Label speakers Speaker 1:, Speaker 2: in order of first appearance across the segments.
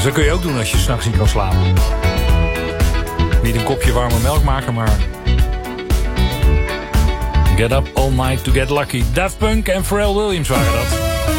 Speaker 1: Dus dat kun je ook doen als je 's nachts niet kan slapen. Niet een kopje warme melk maken, maar... Get up all night to get lucky. Daft Punk en Pharrell Williams waren dat.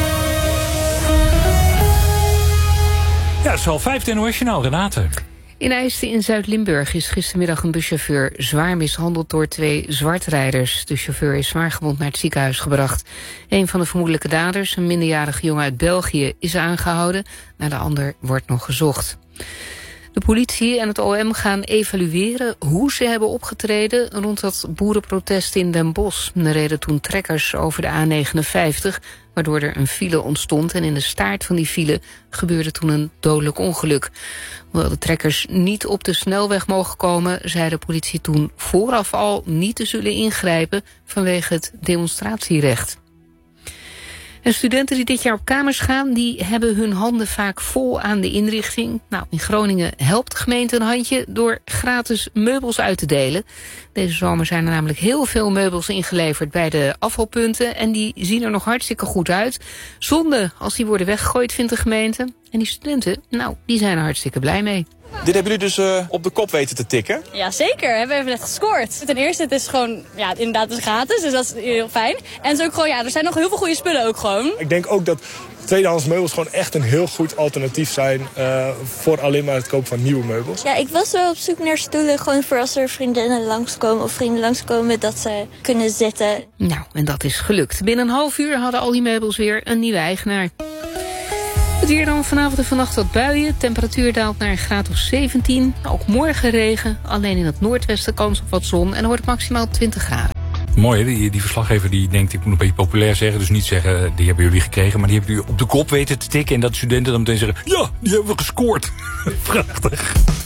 Speaker 1: Ja, het is al 5 NOS-journaal, Renate.
Speaker 2: In IJsden in Zuid-Limburg is gistermiddag een buschauffeur zwaar mishandeld door 2 zwartrijders. De chauffeur is zwaargewond naar het ziekenhuis gebracht. Een van de vermoedelijke daders, een minderjarige jongen uit België, is aangehouden. Naar de ander wordt nog gezocht. De politie en het OM gaan evalueren hoe ze hebben opgetreden rond dat boerenprotest in Den Bosch. Er reden toen trekkers over de A59, waardoor er een file ontstond. En in de staart van die file gebeurde toen een dodelijk ongeluk. Hoewel de trekkers niet op de snelweg mogen komen, zei de politie toen vooraf al niet te zullen ingrijpen vanwege het demonstratierecht. En studenten die dit jaar op kamers gaan, die hebben hun handen vaak vol aan de inrichting. Nou, in Groningen helpt de gemeente een handje door gratis meubels uit te delen. Deze zomer zijn er namelijk heel veel meubels ingeleverd bij de afvalpunten. En die zien er nog hartstikke goed uit. Zonde als die worden weggegooid, vindt de gemeente. En die studenten, nou, die zijn er hartstikke blij mee.
Speaker 3: Dit hebben jullie dus op de kop weten te tikken?
Speaker 4: Ja, zeker. We hebben even net gescoord. Ten eerste, het is gewoon, ja, inderdaad, het is gratis, dus dat is heel fijn. En het is ook gewoon, ja, er zijn nog heel veel goede spullen ook gewoon.
Speaker 5: Ik denk ook dat tweedehands meubels gewoon echt een heel goed alternatief zijn voor alleen maar het kopen van nieuwe meubels.
Speaker 6: Ja, ik was wel op zoek naar stoelen, gewoon voor als er vriendinnen langskomen of vrienden langskomen, dat ze kunnen zitten.
Speaker 2: Nou, en dat is gelukt. Binnen een half uur hadden al die meubels weer een nieuwe eigenaar. Het weer dan vanavond en vannacht wat buien. Temperatuur daalt naar een graad of 17. Ook morgen regen. Alleen in het noordwesten kans op wat zon. En dan wordt het maximaal 20 graden.
Speaker 1: Mooi, hè? Die verslaggever die denkt, ik moet een beetje populair zeggen. Dus niet zeggen, die hebben jullie gekregen. Maar die hebben jullie op de kop weten te tikken. En dat studenten dan meteen zeggen, ja, die hebben we gescoord. Prachtig.